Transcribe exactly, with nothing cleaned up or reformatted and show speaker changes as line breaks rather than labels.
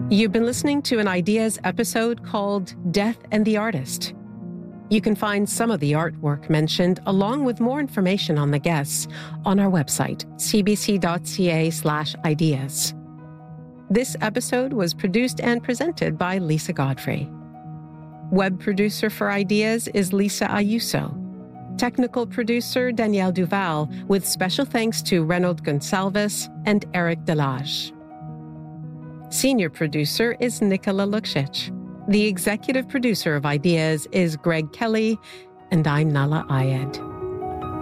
You've been listening to an Ideas episode called Death and the Artist. You can find some of the artwork mentioned, along with more information on the guests, on our website, cbc.ca slash ideas. This episode was produced and presented by Lisa Godfrey. Web producer for Ideas is Lisa Ayuso. Technical producer Danielle Duval, with special thanks to Reynold Gonsalves and Eric Delage. Senior producer is Nicola Luksic. The executive producer of Ideas is Greg Kelly, and I'm Nala Ayed.